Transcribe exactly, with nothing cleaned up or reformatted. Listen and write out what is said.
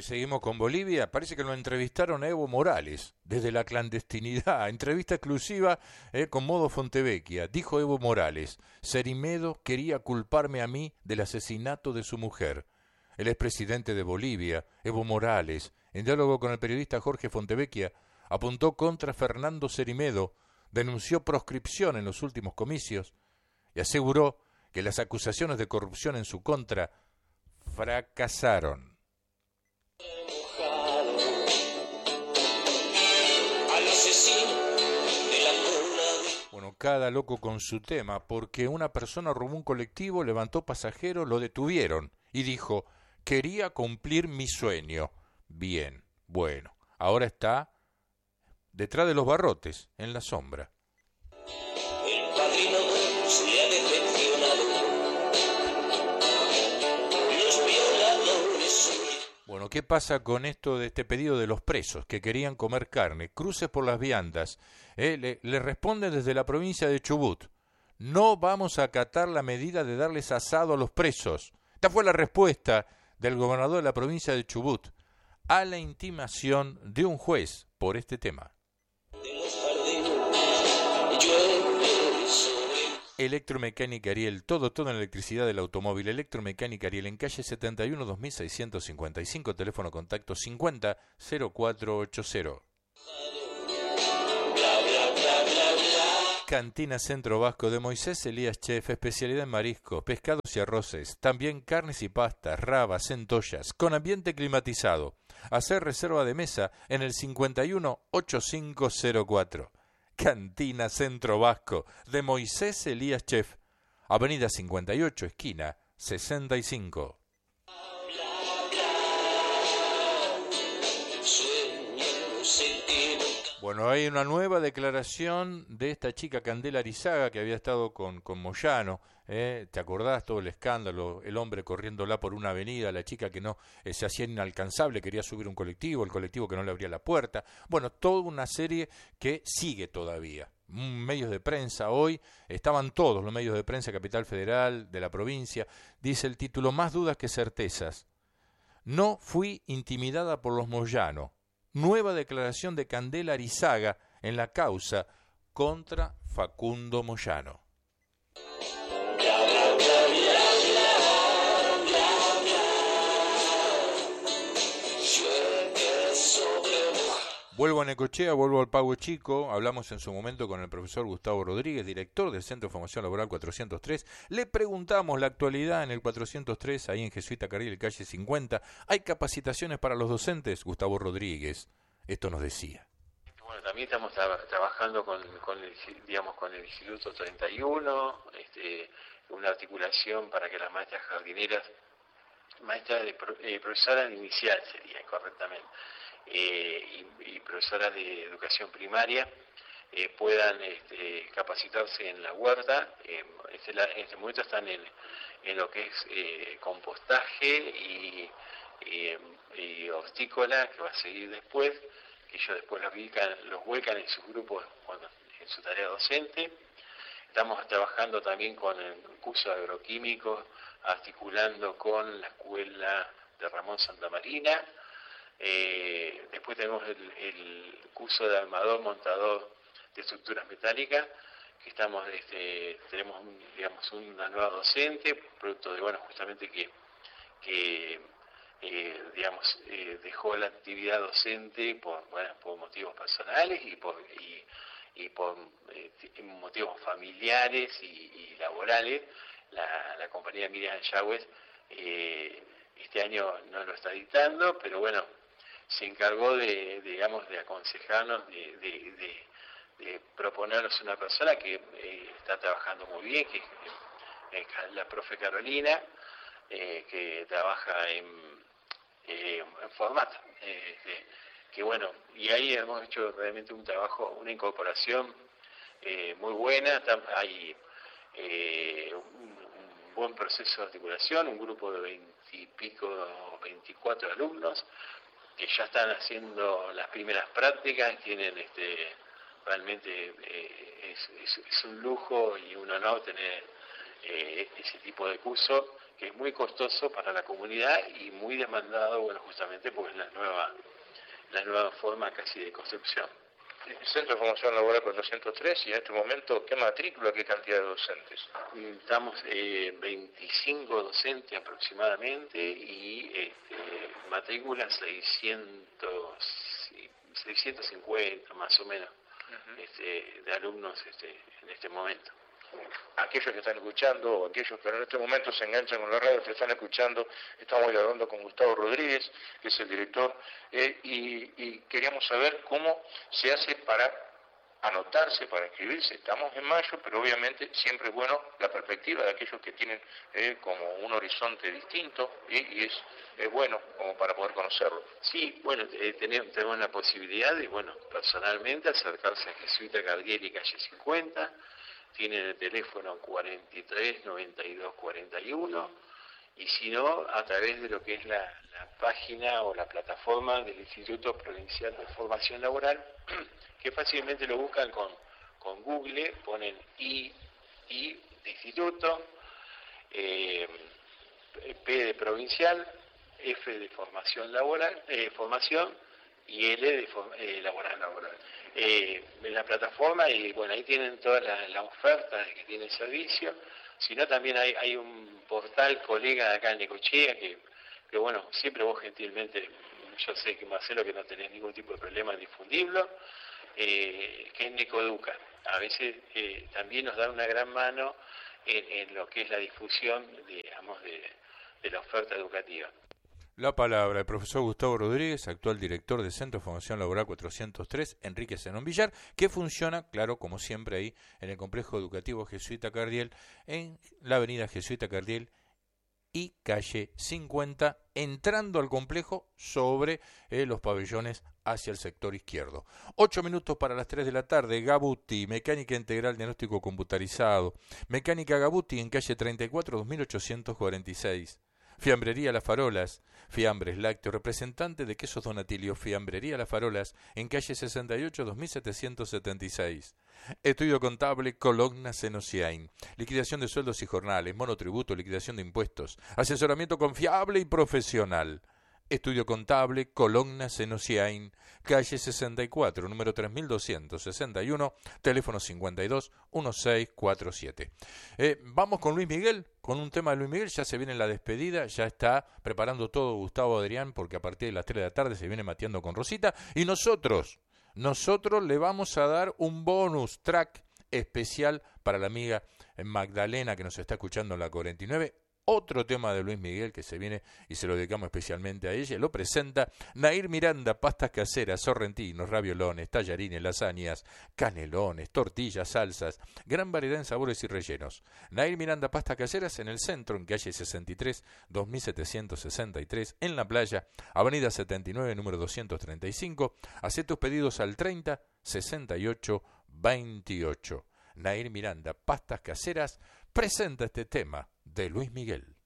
y seguimos con Bolivia. Parece que lo entrevistaron a Evo Morales desde la clandestinidad. Entrevista exclusiva eh, con Modo Fontevecchia. Dijo Evo Morales: Cerimedo quería culparme a mí del asesinato de su mujer. El expresidente de Bolivia, Evo Morales, en diálogo con el periodista Jorge Fontevecchia, apuntó contra Fernando Cerimedo, denunció proscripción en los últimos comicios y aseguró que las acusaciones de corrupción en su contra fracasaron. Bueno, cada loco con su tema, porque una persona robó un colectivo, levantó pasajeros, lo detuvieron y dijo: quería cumplir mi sueño. Bien, bueno, ahora está detrás de los barrotes, en la sombra. El padrino Bones le ha decepcionado. Los violadores. Bueno, ¿qué pasa con esto de este pedido de los presos que querían comer carne? Cruces por las viandas. Eh, le, le responden desde la provincia de Chubut: no vamos a acatar la medida de darles asado a los presos. Esta fue la respuesta del gobernador de la provincia de Chubut a la intimación de un juez por este tema. Electromecánica Ariel, todo, todo en electricidad del automóvil. Electromecánica Ariel, en calle setenta y uno, dos mil seiscientos cincuenta y cinco, teléfono contacto cincuenta cero cuatro ochenta. Cantina Centro Vasco de Moisés Elías Chef, especialidad en mariscos, pescados y arroces, también carnes y pastas, rabas, centollas, con ambiente climatizado. Hacer reserva de mesa en el cincuenta y uno, ochenta y cinco cero cuatro. Cantina Centro Vasco de Moisés Elías Chef, avenida cincuenta y ocho, esquina sesenta y cinco. Bueno, hay una nueva declaración de esta chica Candela Arizaga, que había estado con, con Moyano, ¿eh? ¿Te acordás todo el escándalo? El hombre corriéndola por una avenida, la chica que no eh, se hacía inalcanzable, quería subir un colectivo, el colectivo que no le abría la puerta. Bueno, toda una serie que sigue todavía. Medios de prensa hoy, estaban todos los medios de prensa, Capital Federal, de la provincia, dice el título: más dudas que certezas. No fui intimidada por los Moyano. Nueva declaración de Candela Arizaga en la causa contra Facundo Moyano. Vuelvo a Necochea, vuelvo al Pago Chico. Hablamos en su momento con el profesor Gustavo Rodríguez, director del Centro de Formación Laboral cuatrocientos tres. Le preguntamos la actualidad en el cuatrocientos tres, ahí en Jesuita Carril, calle cincuenta. ¿Hay capacitaciones para los docentes? Gustavo Rodríguez, esto nos decía. Bueno, también estamos tra- trabajando con, con, el, digamos, con el Instituto treinta y uno, este, una articulación para que las maestras jardineras, maestras de pro, eh, profesoras de inicial sería correctamente, eh, y, y profesoras de educación primaria eh, puedan este, capacitarse en la huerta. Eh, este, la, en este momento están en, en lo que es eh, compostaje y, y, y hortícola, que va a seguir después, que ellos después los vuelcan, los vuelcan en sus grupos cuando, en su tarea docente. Estamos trabajando también con el curso de agroquímicos, articulando con la escuela de Ramón Santamarina. Eh, después tenemos el, el curso de armador, montador de estructuras metálicas, que estamos, este, tenemos un, digamos, una nueva docente, producto de, bueno, justamente que, que eh, digamos, eh, dejó la actividad docente por, bueno, por motivos personales y por, y, y por eh, motivos familiares y, y laborales. La, la compañía Miriam Yagüez eh, este año no lo está dictando, pero bueno, se encargó de, digamos, de aconsejarnos, de, de, de, de proponernos una persona que eh, está trabajando muy bien, que es la profe Carolina, eh, que trabaja en, eh, en formato, eh, que, que bueno, y ahí hemos hecho realmente un trabajo, una incorporación eh, muy buena. Hay eh, un, un buen proceso de articulación, un grupo de veintipico, veinticuatro alumnos, que ya están haciendo las primeras prácticas, tienen este realmente eh, es, es, es un lujo y un honor tener eh, ese tipo de curso que es muy costoso para la comunidad y muy demandado, bueno, justamente porque es la nueva, la nueva forma casi de construcción. El Centro de Formación Laboral cuatrocientos tres, y en este momento, ¿qué matrícula, qué cantidad de docentes? Estamos eh, veinticinco docentes aproximadamente y este, matrícula seiscientos, seiscientos cincuenta más o menos uh-huh. este, de alumnos este, en este momento. Aquellos que están escuchando, o aquellos que en este momento se enganchan con la radio, que están escuchando, estamos hablando con Gustavo Rodríguez, que es el director, eh, y, y queríamos saber cómo se hace para anotarse, para inscribirse. Estamos en mayo, pero obviamente siempre es bueno la perspectiva de aquellos que tienen eh, como un horizonte distinto, y, y es, es bueno como para poder conocerlo. Sí, bueno, eh, tenemos, tenemos la posibilidad de, bueno, personalmente acercarse a Jesuita Cardiel y calle cincuenta, tienen el teléfono cuarenta y tres noventa y dos cuarenta y uno, y si no, a través de lo que es la, la página o la plataforma del Instituto Provincial de Formación Laboral, que fácilmente lo buscan con, con Google, ponen I, I de instituto, eh, P de provincial, F de formación laboral, eh, formación, y L de for, eh, laboral. laboral. Eh, en la plataforma, y bueno, ahí tienen toda la, la oferta de que tiene el servicio. Si no, también hay, hay un portal colega de acá en Necochea que, que bueno, siempre vos gentilmente, yo sé que Marcelo que no tenés ningún tipo de problema en difundirlo, eh, que es Necoeduca. A veces eh, también nos da una gran mano en, en lo que es la difusión, digamos, de, de la oferta educativa. La palabra del profesor Gustavo Rodríguez, actual director del Centro de Formación Laboral cuatrocientos tres, Enrique Zenón Villar, que funciona, claro, como siempre ahí, en el complejo educativo Jesuita Cardiel, en la avenida Jesuita Cardiel y calle cincuenta, entrando al complejo sobre eh, los pabellones hacia el sector izquierdo. Ocho minutos para las tres de la tarde, Gabuti, Mecánica Integral Diagnóstico Computarizado, Mecánica Gabuti en calle treinta y cuatro, dos mil ochocientos cuarenta y seis. Fiambrería Las Farolas, fiambres lácteos, representante de quesos Donatilio, Fiambrería Las Farolas, en calle sesenta y ocho, dos mil setecientos setenta y seis. Estudio contable Cologna Senociain, liquidación de sueldos y jornales, monotributo, liquidación de impuestos, asesoramiento confiable y profesional. Estudio contable Cologna Senociain, calle sesenta y cuatro, número tres mil doscientos sesenta y uno, teléfono cincuenta y dos, dieciséis cuarenta y siete. Eh, vamos con Luis Miguel, con un tema de Luis Miguel, ya se viene la despedida, ya está preparando todo Gustavo Adrián, porque a partir de las tres de la tarde se viene mateando con Rosita, y nosotros, nosotros le vamos a dar un bonus track especial para la amiga Magdalena que nos está escuchando en la cuarenta y nueve. Otro tema de Luis Miguel que se viene y se lo dedicamos especialmente a ella. Lo presenta Nair Miranda, pastas caseras, sorrentinos, raviolones, tallarines, lasañas, canelones, tortillas, salsas, gran variedad en sabores y rellenos. Nair Miranda, pastas caseras en el centro, en calle sesenta y tres, dos mil setecientos sesenta y tres, en la playa, avenida setenta y nueve, número doscientos treinta y cinco. Hacé tus pedidos al treinta, sesenta y ocho, veintiocho. Nair Miranda, pastas caseras, presenta este tema de Luis Miguel.